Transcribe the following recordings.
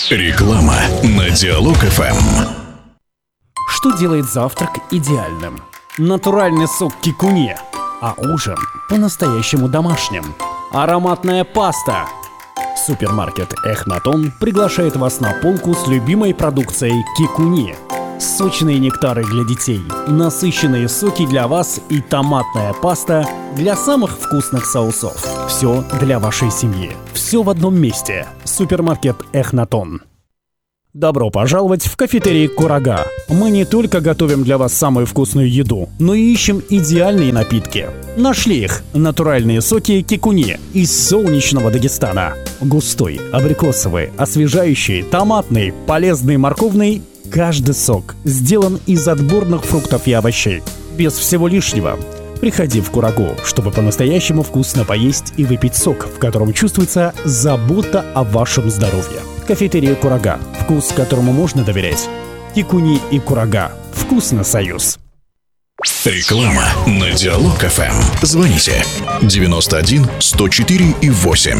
Реклама на Диалог ФМ. Что делает завтрак идеальным? Натуральный сок кикуне, а ужин по-настоящему домашним. Ароматная паста. Супермаркет Эхнатон приглашает вас на полку с любимой продукцией кикуне. Сочные нектары для детей, насыщенные соки для вас и томатная паста для самых вкусных соусов. Все для вашей семьи. Все в одном месте. Супермаркет Эхнатон. Добро пожаловать в кафетерий Курага. Мы не только готовим для вас самую вкусную еду, но и ищем идеальные напитки. Нашли их. Натуральные соки кикуне из солнечного Дагестана. Густой, абрикосовый, освежающий, томатный, полезный, морковный. Каждый сок сделан из отборных фруктов и овощей. Без всего лишнего. Приходи в Курагу, чтобы по-настоящему вкусно поесть и выпить сок, в котором чувствуется забота о вашем здоровье. Кафетерия Курага. Вкус, которому можно доверять. Кикуни и Курага. Вкусно союз. Реклама на Диалог ФМ. Звоните 91 104 и 8.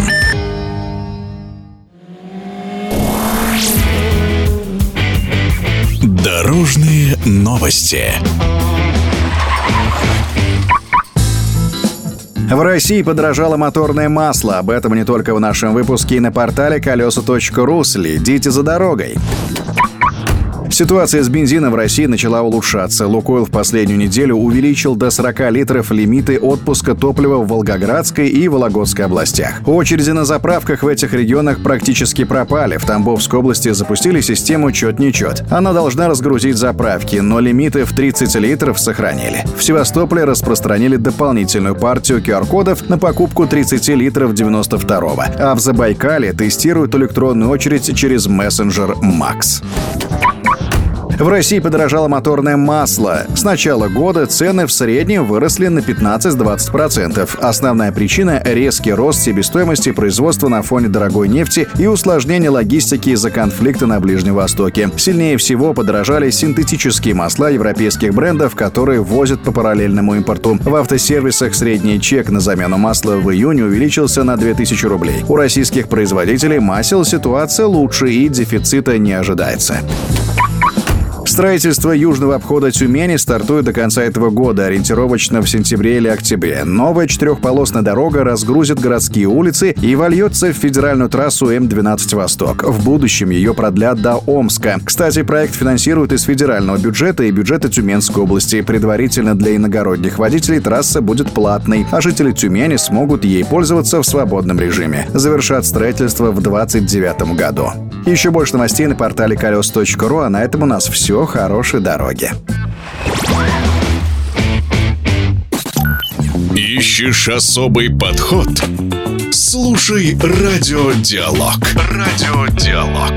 Дорожные новости. В России подорожало моторное масло. Об этом не только в нашем выпуске и на портале колеса.ру. Следите за дорогой. Ситуация с бензином в России начала улучшаться. «Лукойл» в последнюю неделю увеличил до 40 литров лимиты отпуска топлива в Волгоградской и Вологодской областях. Очереди на заправках в этих регионах практически пропали. В Тамбовской области запустили систему «Чет-не-чет». Она должна разгрузить заправки, но лимиты в 30 литров сохранили. В Севастополе распространили дополнительную партию QR-кодов на покупку 30 литров 92-го. А в Забайкалье тестируют электронную очередь через мессенджер «Макс». В России подорожало моторное масло. С начала года цены в среднем выросли на 15-20%. Основная причина – резкий рост себестоимости производства на фоне дорогой нефти и усложнения логистики из-за конфликта на Ближнем Востоке. Сильнее всего подорожали синтетические масла европейских брендов, которые возят по параллельному импорту. В автосервисах средний чек на замену масла в июне увеличился на 2000 рублей. У российских производителей масел ситуация лучше и дефицита не ожидается. Строительство южного обхода Тюмени стартует до конца этого года, ориентировочно в сентябре или октябре. Новая четырехполосная дорога разгрузит городские улицы и вольется в федеральную трассу М12 «Восток». В будущем ее продлят до Омска. Кстати, проект финансируют из федерального бюджета и бюджета Тюменской области. Предварительно для иногородних водителей трасса будет платной, а жители Тюмени смогут ей пользоваться в свободном режиме. Завершат строительство в 2029 году. Еще больше новостей на портале колес.ру, а на этом у нас все. Хорошей дороги. Ищешь особый подход? Слушай Радиодиалог. Радиодиалог.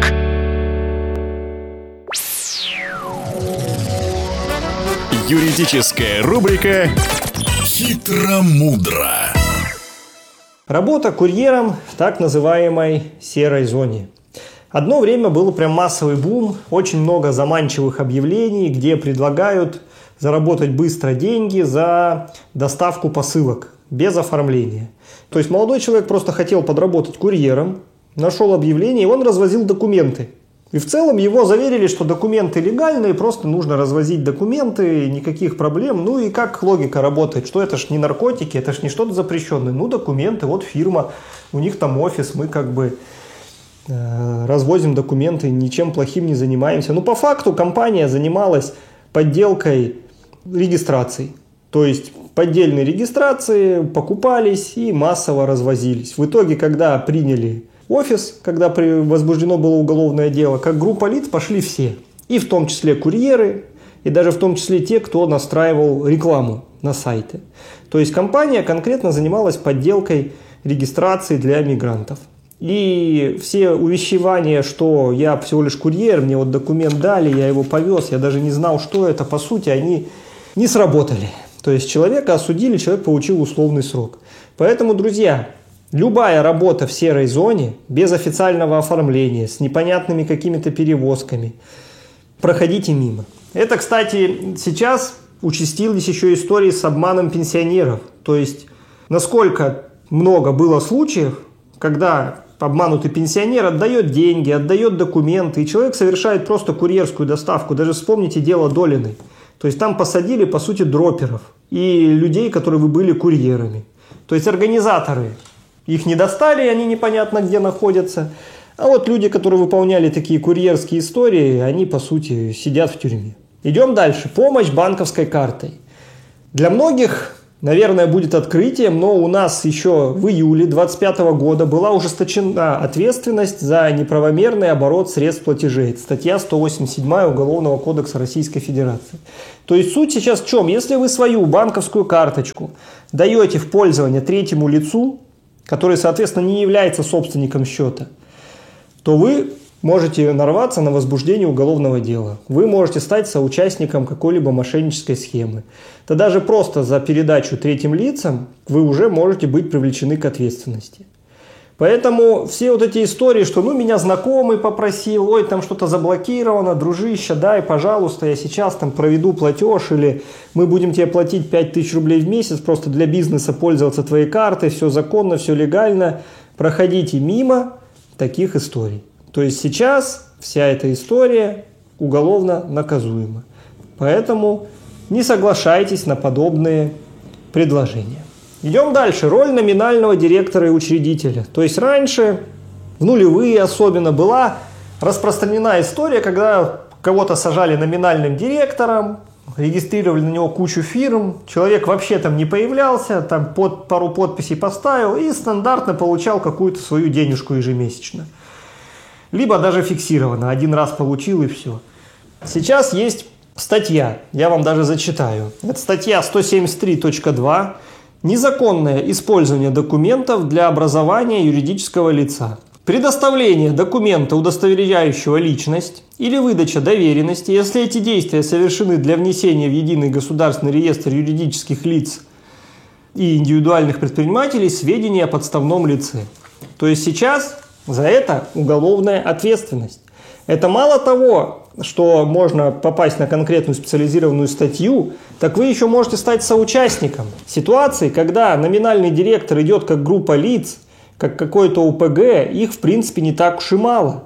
Юридическая рубрика «Хитро-мудро». Работа курьером в так называемой серой зоне. Одно время был прям массовый бум, очень много заманчивых объявлений, где предлагают заработать быстро деньги за доставку посылок без оформления. То есть молодой человек просто хотел подработать курьером, нашел объявление, и он развозил документы. И в целом его заверили, что документы легальные, просто нужно развозить документы, никаких проблем. Ну и как логика работает, что это ж не наркотики, это ж не что-то запрещенное. Ну документы, вот фирма, у них там офис, мы как бы развозим документы, ничем плохим не занимаемся. Но по факту компания занималась подделкой регистраций. То есть поддельные регистрации покупались и массово развозились. В итоге, когда приняли офис, когда возбуждено было уголовное дело, как группа лиц пошли все. И в том числе курьеры, и даже в том числе те, кто настраивал рекламу на сайте. То есть компания конкретно занималась подделкой регистрации для мигрантов. И все увещевания, что я всего лишь курьер, мне вот документ дали, я его повез, я даже не знал, что это, по сути, они не сработали. То есть человека осудили, человек получил условный срок. Поэтому, друзья, любая работа в серой зоне, без официального оформления, с непонятными какими-то перевозками, проходите мимо. Это, кстати, сейчас участились еще истории с обманом пенсионеров. То есть, насколько много было случаев, когда обманутый пенсионер отдает деньги, отдает документы, и человек совершает просто курьерскую доставку. Даже вспомните дело Долиной. То есть там посадили, по сути, дроперов и людей, которые были курьерами. То есть организаторы их не достали, они непонятно где находятся. А вот люди, которые выполняли такие курьерские истории, они, по сути, сидят в тюрьме. Идем дальше. Помощь банковской картой. Для многих, наверное, будет открытием, но у нас еще в июле 2025 года была ужесточена ответственность за неправомерный оборот средств платежей. Это статья 187 Уголовного кодекса Российской Федерации. То есть суть сейчас в чем? Если вы свою банковскую карточку даете в пользование третьему лицу, который, соответственно, не является собственником счета, то вы можете нарваться на возбуждение уголовного дела. Вы можете стать соучастником какой-либо мошеннической схемы. Да даже просто за передачу третьим лицам вы уже можете быть привлечены к ответственности. Поэтому все вот эти истории, что меня знакомый попросил, ой, там что-то заблокировано, дружище, дай, пожалуйста, я сейчас там проведу платеж, или мы будем тебе платить 5000 рублей в месяц просто для бизнеса пользоваться твоей картой, все законно, все легально. Проходите мимо таких историй. То есть сейчас вся эта история уголовно наказуема. Поэтому не соглашайтесь на подобные предложения. Идем дальше. Роль номинального директора и учредителя. То есть раньше, в нулевые особенно, была распространена история, когда кого-то сажали номинальным директором, регистрировали на него кучу фирм, человек вообще там не появлялся, там пару подписей поставил и стандартно получал какую-то свою денежку ежемесячно. Либо даже фиксированно, один раз получил и все. Сейчас есть статья, я вам даже зачитаю. Это статья 173.2. Незаконное использование документов для образования юридического лица. Предоставление документа, удостоверяющего личность, или выдача доверенности, если эти действия совершены для внесения в единый государственный реестр юридических лиц и индивидуальных предпринимателей сведений о подставном лице. То есть сейчас за это уголовная ответственность. Это мало того, что можно попасть на конкретную специализированную статью, так вы еще можете стать соучастником ситуации, когда номинальный директор идет как группа лиц, как какой-то ОПГ, их в принципе не так уж и мало.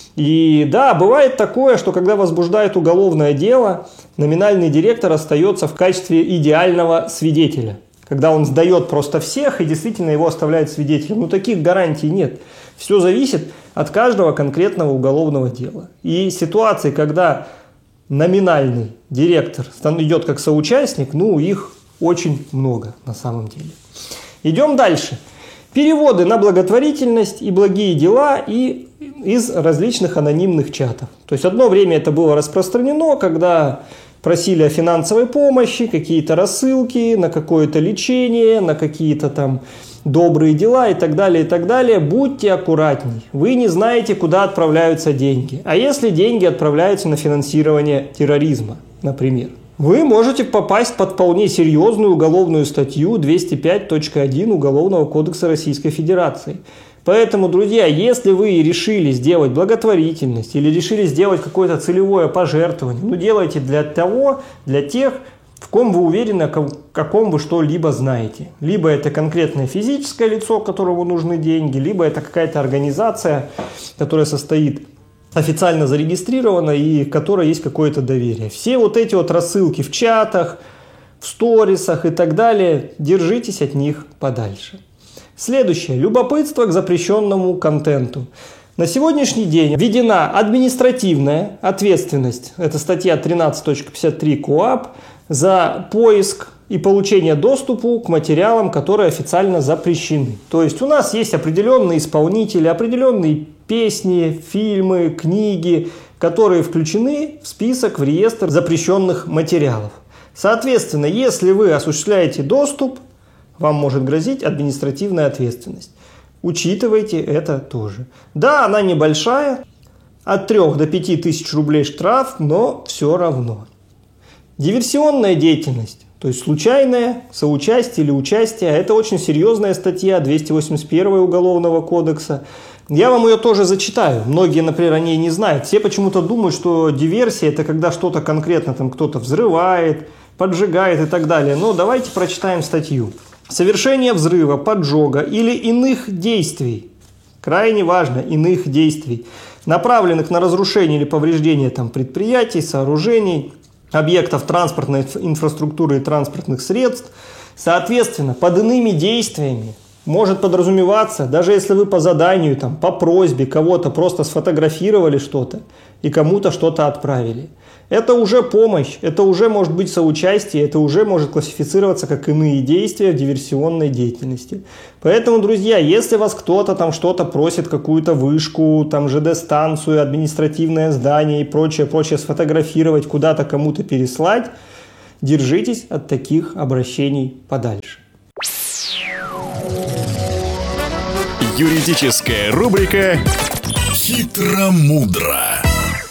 И да, бывает такое, что когда возбуждают уголовное дело, номинальный директор остается в качестве идеального свидетеля. Когда он сдает просто всех и действительно его оставляет свидетелем. Но таких гарантий нет. Все зависит от каждого конкретного уголовного дела. И ситуации, когда номинальный директор идет как соучастник, их очень много на самом деле. Идем дальше. Переводы на благотворительность и благие дела и из различных анонимных чатов. То есть одно время это было распространено, когда просили о финансовой помощи, какие-то рассылки на какое-то лечение, на какие-то там добрые дела и так далее, и так далее. Будьте аккуратней. Вы не знаете, куда отправляются деньги. А если деньги отправляются на финансирование терроризма, например, вы можете попасть под вполне серьезную уголовную статью 205.1 Уголовного кодекса Российской Федерации. Поэтому, друзья, если вы решили сделать благотворительность или решили сделать какое-то целевое пожертвование, делайте для тех, в ком вы уверены, о каком вы что-либо знаете. Либо это конкретное физическое лицо, которому нужны деньги, либо это какая-то организация, которая официально зарегистрирована и в которой есть какое-то доверие. Все вот эти вот рассылки в чатах, в сторисах и так далее, держитесь от них подальше. Следующее. Любопытство к запрещенному контенту. На сегодняшний день введена административная ответственность, это статья 13.53 КоАП, за поиск и получение доступа к материалам, которые официально запрещены. То есть у нас есть определенные исполнители, определенные песни, фильмы, книги, которые включены в список, в реестр запрещенных материалов. Соответственно, если вы осуществляете доступ, вам может грозить административная ответственность. Учитывайте это тоже. Да, она небольшая, от 3 до 5 тысяч рублей штраф, но все равно. Диверсионная деятельность, то есть случайное соучастие или участие, это очень серьезная статья 281 Уголовного кодекса. Я вам ее тоже зачитаю. Многие, например, о ней не знают. Все почему-то думают, что диверсия – это когда что-то конкретно там кто-то взрывает, поджигает и так далее. Но давайте прочитаем статью. Совершение взрыва, поджога или иных действий, крайне важно, иных действий, направленных на разрушение или повреждение предприятий, сооружений, объектов транспортной инфраструктуры и транспортных средств. Соответственно, под иными действиями может подразумеваться, даже если вы по заданию, по просьбе кого-то просто сфотографировали что-то и кому-то что-то отправили. Это уже помощь, это уже может быть соучастие, это уже может классифицироваться как иные действия в диверсионной деятельности. Поэтому, друзья, если вас кто-то что-то просит, какую-то вышку, ЖД-станцию, административное здание и прочее сфотографировать, куда-то кому-то переслать, держитесь от таких обращений подальше. Юридическая рубрика «Хитро-мудро».